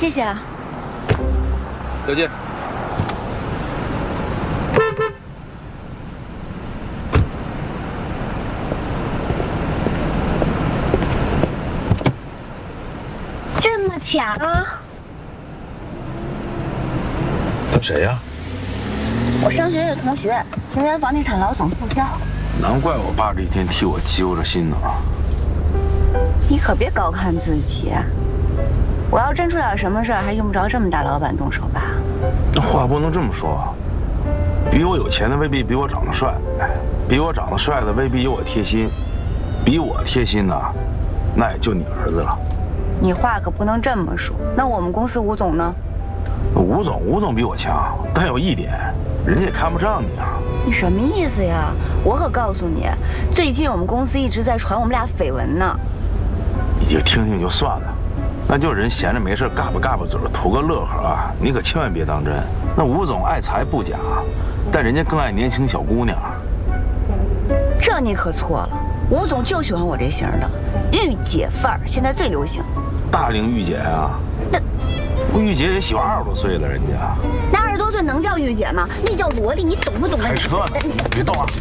谢谢啊。 再见。 这么巧？ 他谁呀？ 我商学院同学，平原房地产老总副销。 难怪我爸这一天替我揪着心呢。 你可别高看自己，我要真出点什么事儿，还用不着这么大老板动手吧？ 那话不能这么说，比我有钱的未必比我长得帅，比我长得帅的未必有我贴心，比我贴心的，那也就你儿子了。 你话可不能这么说。那我们公司吴总呢？ 吴总比我强，但有一点，人家也看不上你啊。 你什么意思呀？我可告诉你，最近我们公司一直在传我们俩绯闻呢。 你就听听就算了，那就是人闲着没事嘎巴嘴图个乐呵啊，你可千万别当真。那吴总爱财不假，但人家更爱年轻小姑娘。 这你可错了，吴总就喜欢我这型的，御姐范儿，现在最流行。 大龄御姐啊？那御姐也喜欢20多岁了，人家。 那20多岁能叫御姐吗？那叫萝莉，你懂不懂？ 开车呢，别动啊！